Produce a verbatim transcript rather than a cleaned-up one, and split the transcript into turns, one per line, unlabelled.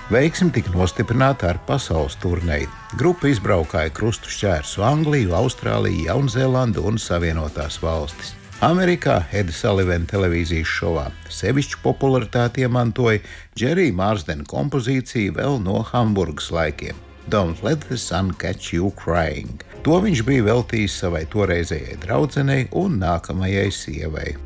Veiksmi tika nostiprināta ar pasaules turneju. Grupa izbraukāja krustu šķērsu Angliju, Austrāliju, Jaunzēlandu un Savienotās valstis. Amerikā Eda Salivena televīzijas šovā sevišķu popularitāti iemantoja Džerija Mārsdena kompozīcija vēl no Hamburgas laikiem Don't Let the Sun Catch You Crying. To viņš bija veltījis savai toreizējai draudzenei un nākamajai sievai.